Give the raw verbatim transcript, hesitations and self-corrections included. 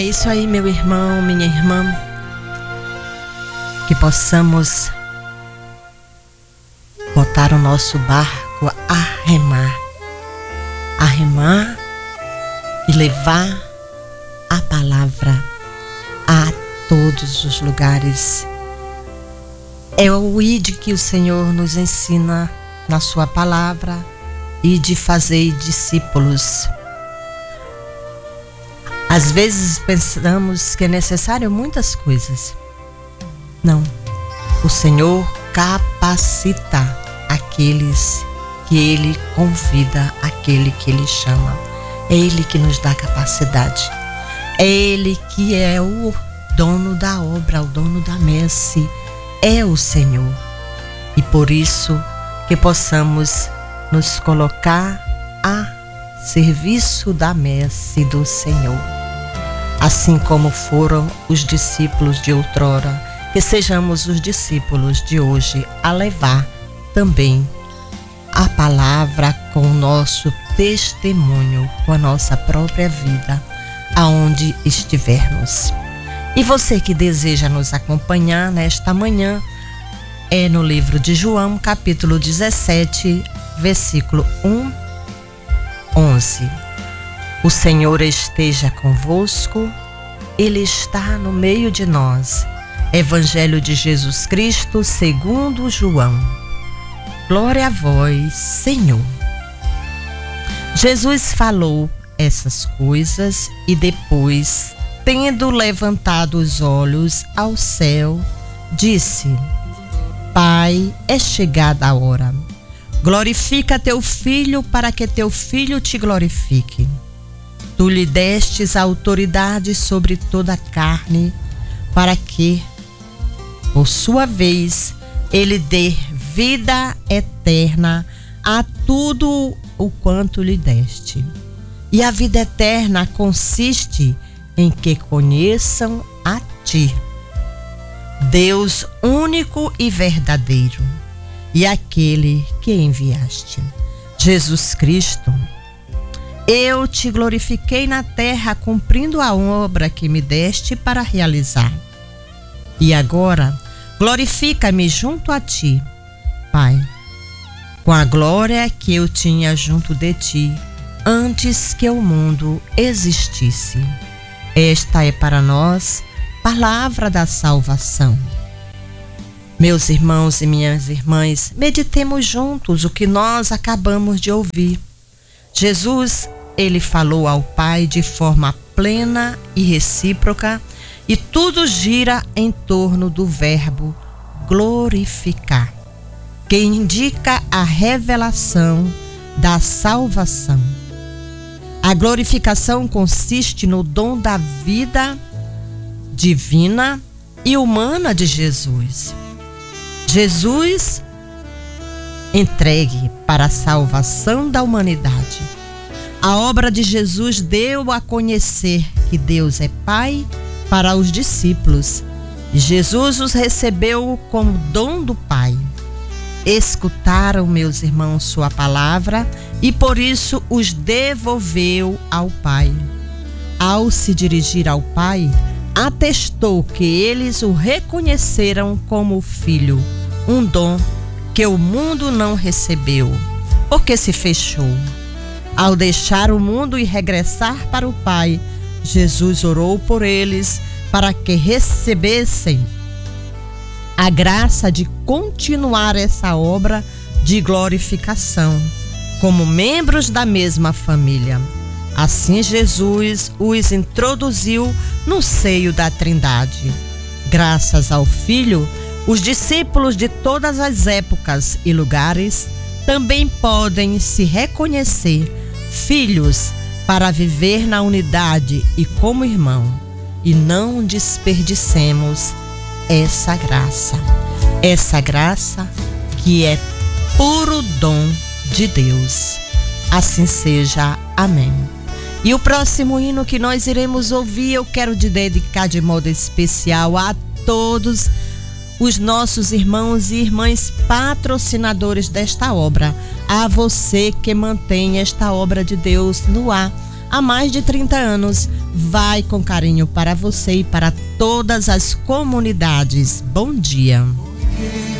É isso aí, meu irmão, minha irmã, que possamos botar o nosso barco a remar, a remar e levar a palavra a todos os lugares. É o ide que o Senhor nos ensina na sua palavra, e de fazer discípulos. Às vezes pensamos que é necessário muitas coisas. Não. O Senhor capacita aqueles que Ele convida, aquele que Ele chama. É Ele que nos dá capacidade. É Ele que é o dono da obra, o dono da messe. É o Senhor. E por isso que possamos nos colocar a serviço da messe do Senhor. Assim como foram os discípulos de outrora, que sejamos os discípulos de hoje a levar também a palavra com o nosso testemunho, com a nossa própria vida, aonde estivermos. E você que deseja nos acompanhar nesta manhã, é no livro de João, capítulo dezessete, versículo um, onze. O Senhor esteja convosco, Ele está no meio de nós. Evangelho de Jesus Cristo segundo João. Glória a vós, Senhor. Jesus falou essas coisas e depois, tendo levantado os olhos ao céu, disse: Pai, é chegada a hora. Glorifica teu filho, para que teu filho te glorifique. Tu lhe destes a autoridade sobre toda a carne, para que, por sua vez, ele dê vida eterna a tudo o quanto lhe deste. E a vida eterna consiste em que conheçam a ti, Deus único e verdadeiro, e aquele que enviaste, Jesus Cristo. Eu te glorifiquei na terra, cumprindo a obra que me deste para realizar. E agora, glorifica-me junto a ti, Pai, com a glória que eu tinha junto de ti, antes que o mundo existisse. Esta é para nós palavra da salvação. Meus irmãos e minhas irmãs, meditemos juntos o que nós acabamos de ouvir. Jesus, ele falou ao Pai de forma plena e recíproca, e tudo gira em torno do verbo glorificar, que indica a revelação da salvação. A glorificação consiste no dom da vida divina e humana de Jesus. Jesus entregue para a salvação da humanidade. A obra de Jesus deu a conhecer que Deus é Pai para os discípulos, e Jesus os recebeu como dom do Pai. Escutaram, meus irmãos, sua palavra, e por isso os devolveu ao Pai. Ao se dirigir ao Pai, atestou que eles o reconheceram como filho, um dom que o mundo não recebeu, porque se fechou. Ao deixar o mundo e regressar para o Pai, Jesus orou por eles para que recebessem a graça de continuar essa obra de glorificação, como membros da mesma família. Assim Jesus os introduziu no seio da Trindade. Graças ao Filho, os discípulos de todas as épocas e lugares também podem se reconhecer filhos para viver na unidade e como irmão. E não desperdicemos essa graça. Essa graça que é puro dom de Deus. Assim seja. Amém. E o próximo hino que nós iremos ouvir, eu quero te dedicar de modo especial a todos os nossos irmãos e irmãs patrocinadores desta obra, a você que mantém esta obra de Deus no ar, há mais de trinta anos. Vai com carinho para você e para todas as comunidades. Bom dia.